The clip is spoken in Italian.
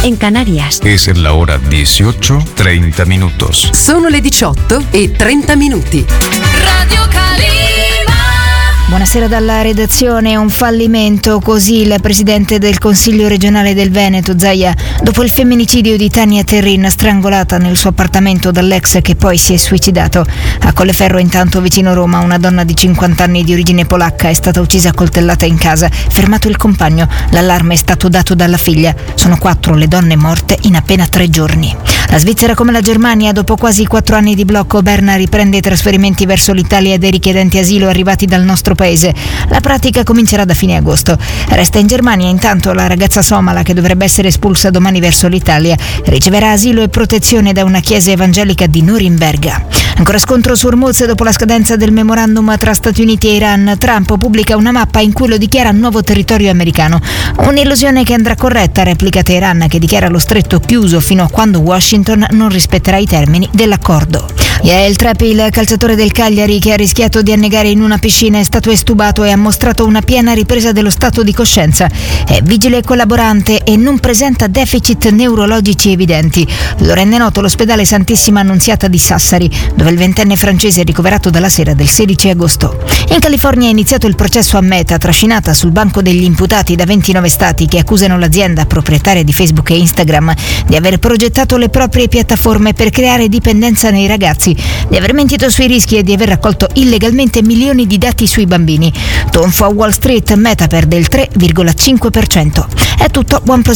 en Canarias. Es la hora 18:30 minutos. Sono le 18:30. Radio Calima. Buonasera dalla redazione. Un fallimento, così il presidente del Consiglio regionale del Veneto, Zaia, dopo il femminicidio di Tania Terrin, strangolata nel suo appartamento dall'ex che poi si è suicidato. A Colleferro, intanto, vicino Roma, una donna di 50 anni di origine polacca è stata uccisa a coltellata in casa, fermato il compagno. L'allarme è stato dato dalla figlia. Sono 4 le donne morte in appena 3 giorni. La Svizzera, come la Germania, dopo quasi 4 anni di blocco, Berna riprende i trasferimenti verso l'Italia dei richiedenti asilo arrivati dal nostro paese. La pratica comincerà da fine agosto. Resta in Germania intanto la ragazza somala che dovrebbe essere espulsa domani verso l'Italia. Riceverà asilo e protezione da una chiesa evangelica di Norimberga. Ancora scontro su Hormuz dopo la scadenza del memorandum tra Stati Uniti e Iran. Trump pubblica una mappa in cui lo dichiara nuovo territorio americano. Un'illusione che andrà corretta, replica Teheran, che dichiara lo stretto chiuso fino a quando Washington non rispetterà i termini dell'accordo. Yael Treppi, il calciatore del Cagliari che ha rischiato di annegare in una piscina, è stato estubato e ha mostrato una piena ripresa dello stato di coscienza. È vigile e collaborante e non presenta deficit neurologici evidenti. Lo rende noto l'ospedale Santissima Annunziata di Sassari, dove il 20enne francese è ricoverato dalla sera del 16 agosto. In California è iniziato il processo a Meta, trascinata sul banco degli imputati da 29 stati che accusano l'azienda proprietaria di Facebook e Instagram di aver progettato le proprie piattaforme per creare dipendenza nei ragazzi, di aver mentito sui rischi e di aver raccolto illegalmente milioni di dati sui bambini. Tonfo a Wall Street, Meta perde il 3,5%. È tutto, buon proseguimento.